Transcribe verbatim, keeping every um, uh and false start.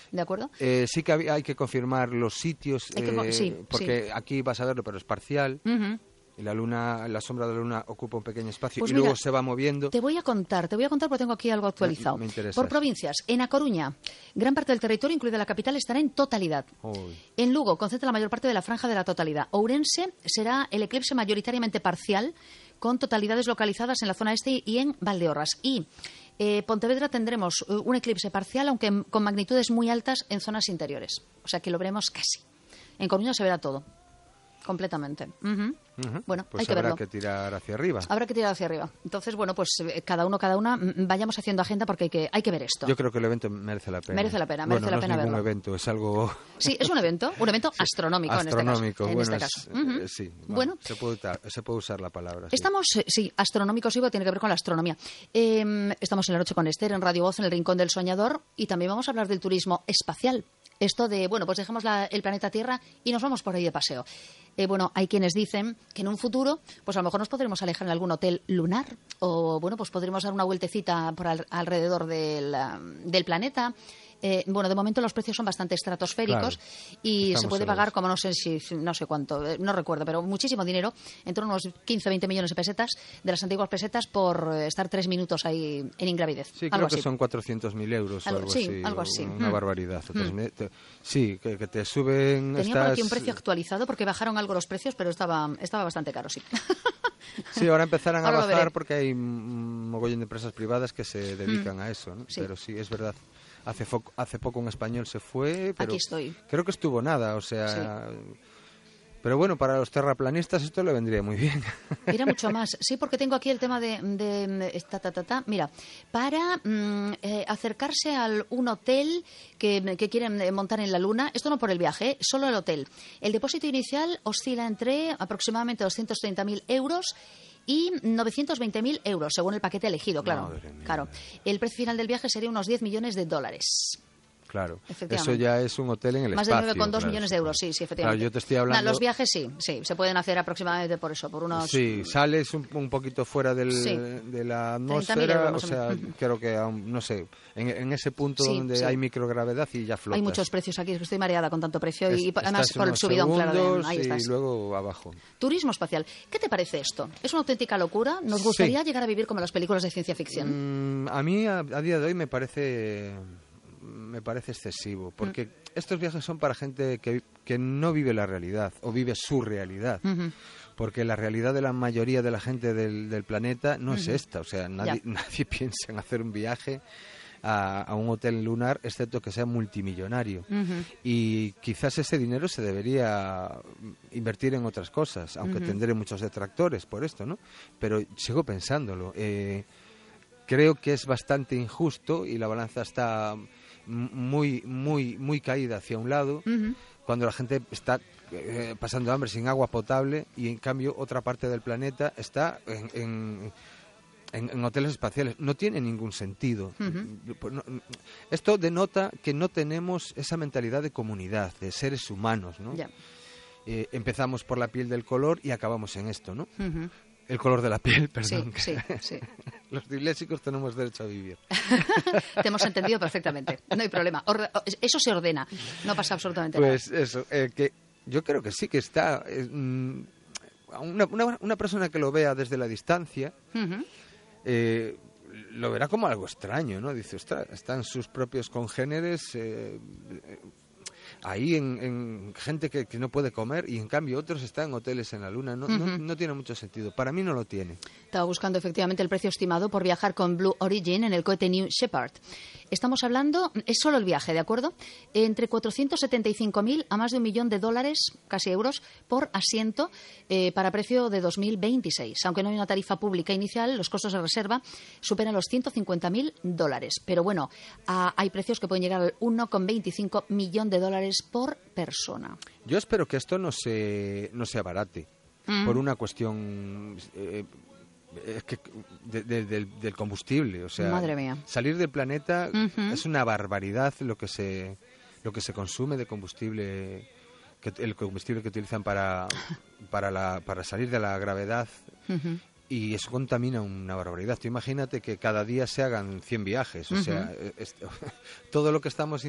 ¿De acuerdo? Eh, sí que hay que confirmar los sitios, Hay que, eh, sí, porque sí. aquí vas a verlo, pero es parcial. Uh-huh. Y la luna, la sombra de la luna ocupa un pequeño espacio Pues y mira, luego se va moviendo. Te voy a contar, te voy a contar porque tengo aquí algo actualizado. Me, me interesa Por eso. provincias, en A Coruña, gran parte del territorio, incluida la capital, estará en totalidad. Uy. En Lugo, concentra la mayor parte de la franja de la totalidad. Ourense será el eclipse mayoritariamente parcial, con totalidades localizadas en la zona este y en Valdeorras. Y eh, Pontevedra tendremos uh, un eclipse parcial, aunque con magnitudes muy altas en zonas interiores. O sea que lo veremos casi. En Coruña se verá todo. Completamente. Uh-huh. Uh-huh. Bueno, pues hay que habrá verlo. que tirar hacia arriba. Habrá que tirar hacia arriba. Entonces, bueno, pues eh, cada uno, cada una, mm, vayamos haciendo agenda porque hay que, hay que ver esto. Yo creo que el evento merece la pena. Merece la pena, merece bueno, la no pena es ningún verlo. evento, es algo... Sí, es un evento, un evento Sí, astronómico, astronómico, en bueno, este caso. es- En este caso. eh, Ujú. sí, vamos, Bueno, se puede, usar, se puede usar la palabra. Sí. estamos, eh, sí, astronómicos, sí, tiene que ver con la astronomía. Eh, estamos en la noche con Esther, en Radio Voz, en el Rincón del Soñador, y también vamos a hablar del turismo espacial. Esto de, bueno, pues dejamos la- el planeta Tierra y nos vamos por ahí de paseo. Eh, bueno, hay quienes dicen que en un futuro, pues a lo mejor nos podremos alejar en algún hotel lunar o, bueno, pues podremos dar una vueltecita por al- alrededor del, ah, del planeta. Eh, bueno, de momento los precios son bastante estratosféricos Claro, y se estamos puede solos. pagar como no sé si no sé cuánto, eh, no recuerdo, pero muchísimo dinero, en torno a unos quince, veinte millones de pesetas, de las antiguas pesetas, por eh, estar tres minutos ahí en ingravidez. Sí, algo creo así. que son cuatrocientos mil euros Algo- o algo sí, así. algo o así. Una Mm. barbaridad. o tres mil- te- sí, que, que te suben Tenía por estas... aquí un precio actualizado porque bajaron algo los precios, pero estaba, estaba bastante caro, sí. Sí, ahora empezarán a Ahora lo bajar veré. porque hay un mogollón de empresas privadas que se dedican a eso, ¿no? Sí. Pero sí, es verdad. Hace, fo- hace poco un español se fue, pero Aquí estoy. creo que estuvo nada, o sea... Pero bueno, para los terraplanistas esto le vendría muy bien. Era mucho más. Sí, porque tengo aquí el tema de... de ta, ta, ta, ta. Mira, para mm, eh, acercarse a un hotel que, que quieren eh, montar en la Luna, esto no por el viaje, eh, solo el hotel. El depósito inicial oscila entre aproximadamente doscientos treinta mil euros y novecientos veinte mil euros, según el paquete elegido, claro. Madre mía. Claro. El precio final del viaje sería unos diez millones de dólares. Claro, Efectivamente. eso ya es un hotel en el Más de espacio. nueve coma dos claro, millones de euros, sí, sí, efectivamente. Claro, yo te estoy hablando... Nah, los viajes sí, sí, se pueden hacer aproximadamente por eso, por unos... Sí, sales un, un poquito fuera del, Sí. de la treinta mil atmósfera, euros o más o sea, menos. creo que, aún, no sé, en, en ese punto Sí, donde sí. hay microgravedad y ya flotas. Hay muchos precios aquí, es que estoy mareada con tanto precio y, Es- además estás por el unos subidón, claro, de- segundos ahí estás. y luego abajo. Turismo espacial. ¿Qué te parece esto? ¿Es una auténtica locura? ¿Nos gustaría Sí. llegar a vivir como las películas de ciencia ficción? Mm, a mí a, a día de hoy me parece me parece excesivo, porque Mm. estos viajes son para gente que, que no vive la realidad o vive su realidad. Ujú. Porque la realidad de la mayoría de la gente del, del planeta no es Ujú. esta. O sea, nadie, Ya. nadie piensa en hacer un viaje a, a un hotel lunar, excepto que sea multimillonario. Ujú. Y quizás ese dinero se debería invertir en otras cosas, aunque Ujú. tendré muchos detractores por esto, ¿no? Pero sigo pensándolo. Eh, creo que es bastante injusto y la balanza está m- muy, muy, muy caída hacia un lado Ujú. cuando la gente está eh, pasando hambre sin agua potable y en cambio otra parte del planeta está en, en, en- en hoteles espaciales. No tiene ningún sentido. Ujú. Pues no- esto denota que no tenemos esa mentalidad de comunidad, de seres humanos, ¿no? Ya. Eh, empezamos por la piel del color y acabamos en esto, ¿no? Ujú. El color de la piel, Sí, perdón. sí, sí. Los dislésicos tenemos derecho a vivir. Te hemos entendido perfectamente. No hay problema. Orde- Eso se ordena. No pasa absolutamente nada. Pues eso, eh, que yo creo que sí que está... eh, mm, una, una, una persona que lo vea desde la distancia Ujú. eh, lo verá como algo extraño, ¿no? Dice, ostras, están sus propios congéneres eh, eh, ahí en, en gente que, que no puede comer y en cambio otros están en hoteles en la luna. No, no, Ujú. no tiene mucho sentido. Para mí no lo tiene. Estaba buscando efectivamente el precio estimado por viajar con Blue Origin en el cohete New Shepard. Estamos hablando, es solo el viaje, ¿de acuerdo? Entre cuatrocientos setenta y cinco mil a más de un millón de dólares, casi euros, por asiento eh, para precio de dos mil veintiséis. Aunque no hay una tarifa pública inicial, los costos de reserva superan los ciento cincuenta mil dólares. Pero bueno, ah, hay precios que pueden llegar al uno coma veinticinco millón de dólares por persona. Yo espero que esto no se, no se abarate Mm. por una cuestión... eh, es que de- de- del, del combustible, o sea, Madre mía. salir del planeta Ujú. es una barbaridad lo que se lo que se consume de combustible, que, el combustible que utilizan para para la, para salir de la gravedad, Ujú. y eso contamina una barbaridad. Tú imagínate que cada día se hagan cien viajes, o Ujú. sea, es- todo lo que estamos